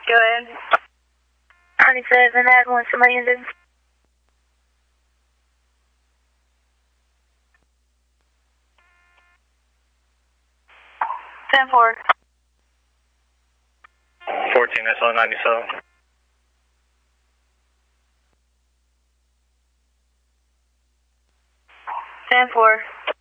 Go ahead. 27, add one, somebody ended. Ten four. 14 SL 97. 10 4.